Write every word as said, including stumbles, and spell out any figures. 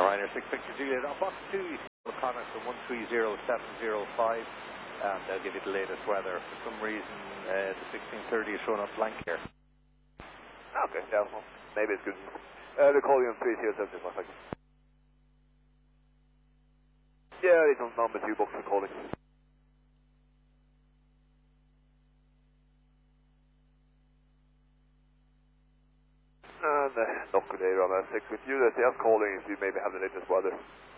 Ryanair six Victor Juliet, on box two, you can call Connor from one three zero seven zero five, and they'll give you the latest weather. For some reason, uh, the sixteen thirty is showing up blank here. Okay, yeah, well, maybe it's good. Uh, they're calling on three zero seven, just one second. Yeah, it's on number two box for calling. And uh, Docker Day, Runner six with you, that's just calling if you maybe have the latest weather.